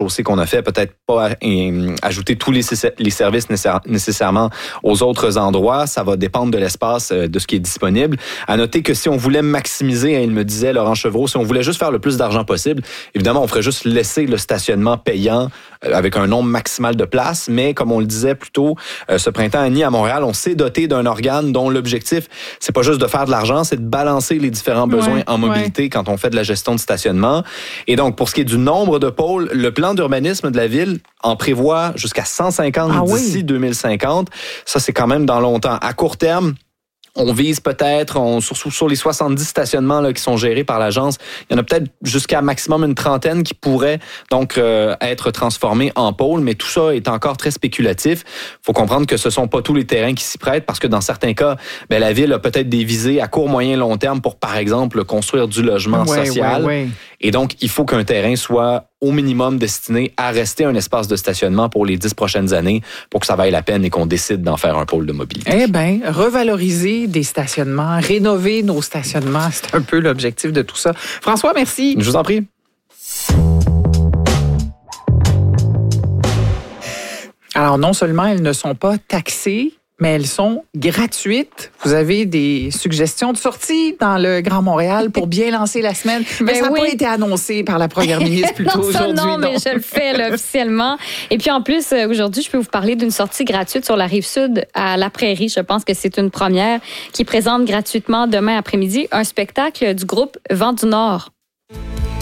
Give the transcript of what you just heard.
dossier qu'on a fait, peut-être pas ajouter tous les services nécessairement aux autres endroits. Ça va dépendre de l'espace, de ce qui est disponible. À noter que si on voulait maximiser, il me disait Laurent Chevreau, si on voulait juste faire le plus d'argent possible, évidemment, on ferait juste laisser le stationnement payant avec un nombre maximal de places. Mais comme on le disait plus tôt, ce printemps, Annie, à Montréal, on s'est doté d'un organe dont l'objectif, c'est pas juste de faire de l'argent, c'est de balancer les différents besoins en mobilité quand on fait de la gestion de stationnement. Et donc, pour ce qui est du nombre de pôles, le plan d'urbanisme de la ville en prévoit jusqu'à 150 d'ici 2050. Ça, c'est quand même dans longtemps. À court terme, on vise peut-être, sur les 70 stationnements là, qui sont gérés par l'agence, il y en a peut-être jusqu'à maximum une trentaine qui pourraient donc être transformés en pôles, mais tout ça est encore très spéculatif. Il faut comprendre que ce ne sont pas tous les terrains qui s'y prêtent parce que dans certains cas, la ville a peut-être des visées à court, moyen, long terme pour, par exemple, construire du logement social. Et donc, il faut qu'un terrain soit au minimum destiné à rester un espace de stationnement pour les 10 prochaines années pour que ça vaille la peine et qu'on décide d'en faire un pôle de mobilité. Eh bien, revaloriser des stationnements, rénover nos stationnements, c'est un peu l'objectif de tout ça. François, merci. Je vous en prie. Alors, non seulement elles ne sont pas taxées, mais elles sont gratuites. Vous avez des suggestions de sortie dans le Grand Montréal pour bien lancer la semaine. Mais ça n'a pas été annoncé par la première ministre plus tôt aujourd'hui. Non, mais je le fais là, officiellement. Et puis en plus, aujourd'hui, je peux vous parler d'une sortie gratuite sur la Rive-Sud à La Prairie. Je pense que c'est une première qui présente gratuitement demain après-midi un spectacle du groupe Vent du Nord.